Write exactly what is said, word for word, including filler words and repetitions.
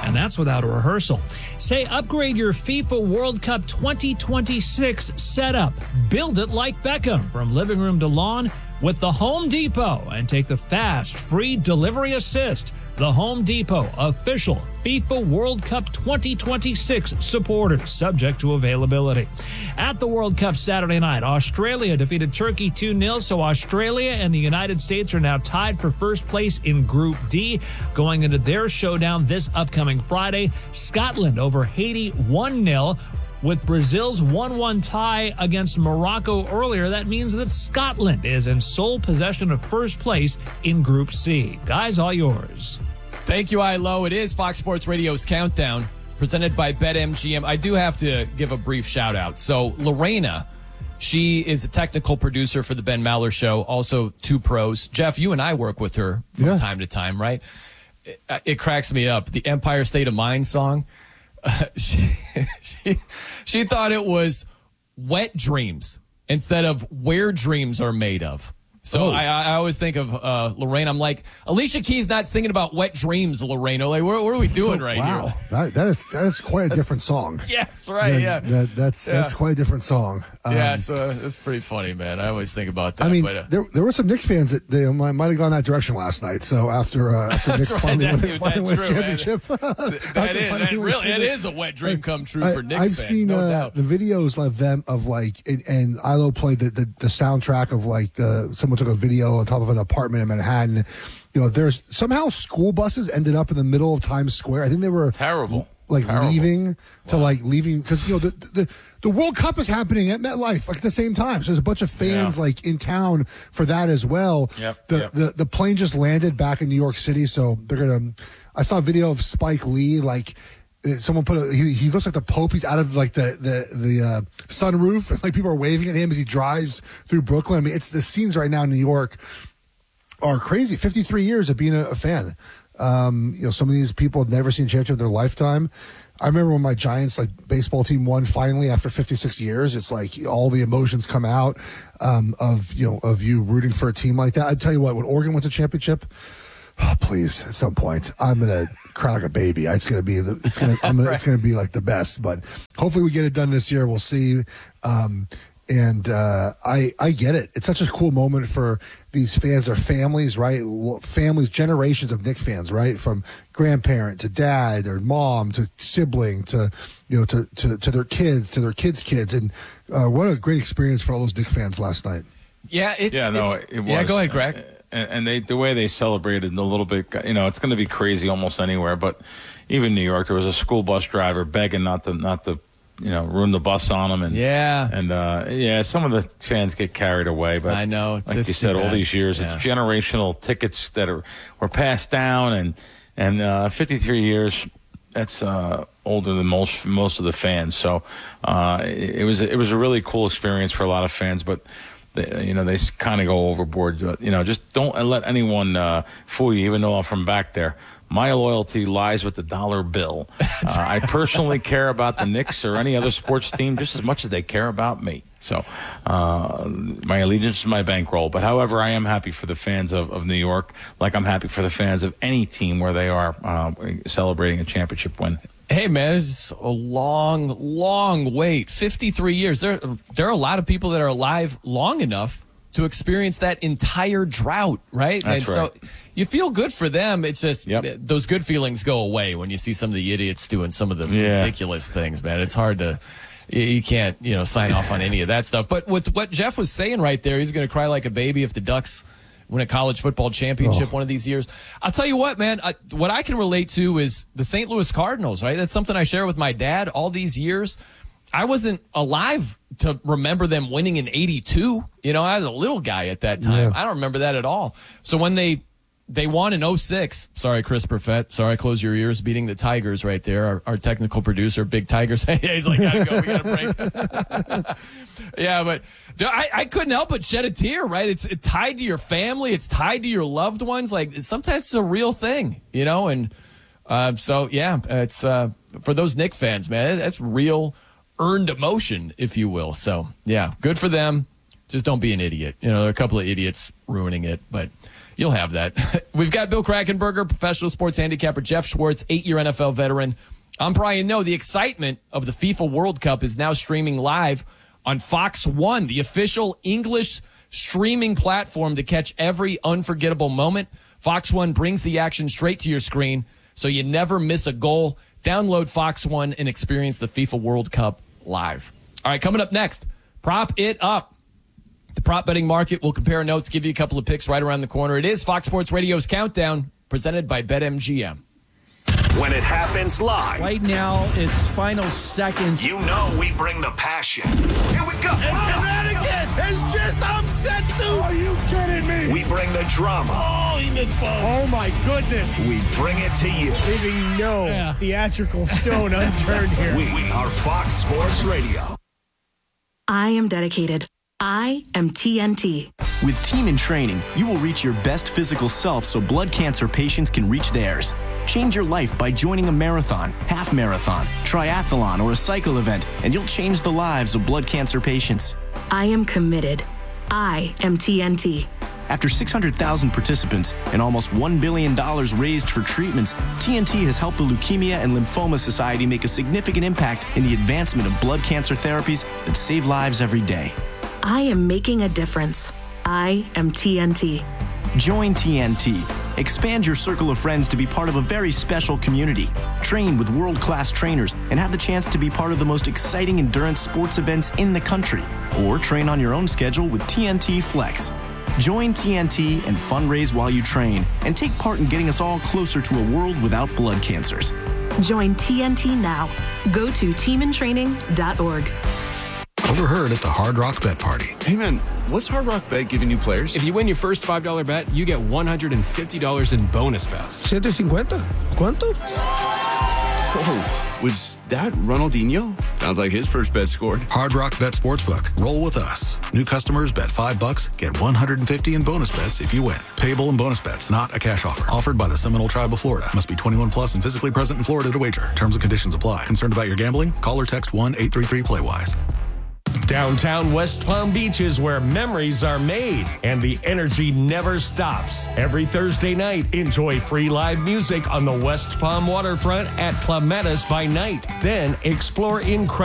and that's without a rehearsal. Say upgrade your FIFA World Cup twenty twenty-six setup. Build it like Beckham from living room to lawn with the Home Depot and take the fast, free delivery assist. The Home Depot, official FIFA World Cup twenty twenty-six supporter, subject to availability. At the World Cup Saturday night, Australia defeated Turkey two nil, so Australia and the United States are now tied for first place in Group D. Going into their showdown this upcoming Friday, Scotland over Haiti one nil. With Brazil's one one tie against Morocco earlier, that means that Scotland is in sole possession of first place in Group C. Guys, all yours. Thank you, Ilo. It is Fox Sports Radio's Countdown, presented by BetMGM. I do have to give a brief shout-out. So, Lorena, she is a technical producer for the Ben Maller Show, also two pros. Jeff, you and I work with her from yeah. time to time, right? It, it cracks me up. The Empire State of Mind song, uh, she, she, she thought it was Wet Dreams instead of Where Dreams Are Made Of. So oh. I, I always think of uh, Lorraine. I'm like, Alicia Keys not singing about wet dreams, Lorraine. Like, what, what are we doing right wow. here? That, that is that is quite a different song. Yes, right. Yeah, yeah. That, that's yeah. that's quite a different song. Um, yeah, so it's pretty funny, man. I always think about that. I mean, but, uh, there there were some Knicks fans that they might, might have gone that direction last night. So after uh, after Knicks right, finally that, win, finally win a true, championship, that is that really it is a wet dream come true I, for Knicks I've fans. seen no uh, doubt. the videos of them of like, and, and Ilo played the, the the soundtrack of like the someone took a video on top of an apartment in Manhattan. You know, there's somehow school buses ended up in the middle of Times Square. I think they were terrible, like terrible. leaving to wow. like leaving because you know the, the the World Cup is happening at MetLife like at the same time. So there's a bunch of fans yeah. like in town for that as well. Yep, the, yep. the the plane just landed back in New York City, so they're gonna. I saw a video of Spike Lee like. Someone put a, he, he looks like the Pope. He's out of like the the the uh, sunroof, and like people are waving at him as he drives through Brooklyn. I mean, it's the scenes right now in New York are crazy. fifty-three years of being a, a fan. Um, you know, some of these people have never seen a championship in their lifetime. I remember when my Giants like baseball team won finally after fifty-six years. It's like all the emotions come out um, of you know of you rooting for a team like that. I tell you what, when Oregon wins a championship. Oh, please, at some point, I'm gonna cry like a baby. It's gonna be the, it's gonna, I'm gonna, right. it's gonna be like the best. But hopefully, we get it done this year. We'll see. Um, and uh, I, I get it. It's such a cool moment for these fans. Their families, right? Families, generations of Knicks fans, right? From grandparent to dad or mom to sibling to, you know, to to, to their kids to their kids' kids. And uh, what a great experience for all those Knicks fans last night. Yeah, it's yeah, no, it's, it was. Yeah, go ahead, Greg. And, and they, the way they celebrated a little bit, you know, it's going to be crazy almost anywhere. But even New York, there was a school bus driver begging not to, not to, you know, ruin the bus on them. And yeah, and uh, yeah, some of the fans get carried away. But I know, it's like you said, all these years, yeah. it's generational tickets that are were passed down, and and uh, fifty-three years. That's uh, older than most most of the fans. So uh, it, it was it was a really cool experience for a lot of fans, but. They, you know, they kind of go overboard. You know, just don't let anyone uh, fool you, even though I'm from back there. My loyalty lies with the dollar bill. Uh, I personally care about the Knicks or any other sports team just as much as they care about me. So uh, my allegiance is my bankroll. But, however, I am happy for the fans of, of New York, like I'm happy for the fans of any team where they are uh, celebrating a championship win. Hey, man, it's a long, long wait. fifty-three years. There, there are a lot of people that are alive long enough to experience that entire drought, right? That's and right. So you feel good for them. It's just yep. those good feelings go away when you see some of the idiots doing some of the yeah. ridiculous things, man. It's hard to – you can't, you know, sign off on any of that stuff. But with what Jeff was saying right there, he's going to cry like a baby if the Ducks – win a college football championship oh. one of these years. I'll tell you what, man, I, what I can relate to is the Saint Louis Cardinals, right? That's something I share with my dad all these years. I wasn't alive to remember them winning in eighty-two. You know, I was a little guy at that time. Yeah. I don't remember that at all. So when they they won in oh six, sorry, Chris Perfett, sorry, close your ears, beating the Tigers right there, our, our technical producer, Big Tigers. He's like, gotta go, we gotta break. Yeah, but I, I couldn't help but shed a tear, right? It's, it's tied to your family. It's tied to your loved ones. Like, sometimes it's a real thing, you know? And uh, so, yeah, it's uh, for those Knicks fans, man, that's real earned emotion, if you will. So, yeah, good for them. Just don't be an idiot. You know, there are a couple of idiots ruining it, but you'll have that. We've got Bill Krackomberger, professional sports handicapper, Jeff Schwartz, eight-year N F L veteran. I'm Brian Noe. The excitement of the FIFA World Cup is now streaming live on Fox One, the official English streaming platform to catch every unforgettable moment. Fox One brings the action straight to your screen, so you never miss a goal. Download Fox One and experience the FIFA World Cup live. All right, coming up next, Prop It Up. The prop betting market will compare notes, give you a couple of picks right around the corner. It is Fox Sports Radio's Countdown, presented by BetMGM. When it happens live. Right now, it's final seconds. You know we bring the passion. Here we go. And that again. It's just upset, dude. Are you kidding me? We bring the drama. Oh, he missed ball. Oh, my goodness. We bring it to you. Leaving no yeah. theatrical stone unturned here. We are Fox Sports Radio. I am dedicated. I am T N T. With Team in Training, you will reach your best physical self so blood cancer patients can reach theirs. Change your life by joining a marathon, half marathon, triathlon, or a cycle event, and you'll change the lives of blood cancer patients. I am committed. I am T N T. After six hundred thousand participants and almost one billion dollars raised for treatments, T N T has helped the Leukemia and Lymphoma Society make a significant impact in the advancement of blood cancer therapies that save lives every day. I am making a difference. I am T N T. Join T N T. Expand your circle of friends to be part of a very special community. Train with world-class trainers and have the chance to be part of the most exciting endurance sports events in the country. Or train on your own schedule with T N T Flex. Join T N T and fundraise while you train and take part in getting us all closer to a world without blood cancers. Join T N T now. Go to team in training dot org. Overheard at the Hard Rock Bet Party. Hey man, what's Hard Rock Bet giving you players? If you win your first five dollar bet, you get one hundred fifty dollars in bonus bets. seven fifty? ¿Cuánto? Whoa, was that Ronaldinho? Sounds like his first bet scored. Hard Rock Bet Sportsbook. Roll with us. New customers bet five bucks, get one hundred fifty in bonus bets if you win. Payable in bonus bets, not a cash offer. Offered by the Seminole Tribe of Florida. Must be twenty-one plus and physically present in Florida to wager. Terms and conditions apply. Concerned about your gambling? Call or text one eight three three play wise. Downtown West Palm Beach is where memories are made and the energy never stops. Every Thursday night, enjoy free live music on the West Palm waterfront at Clematis by night. Then explore incredible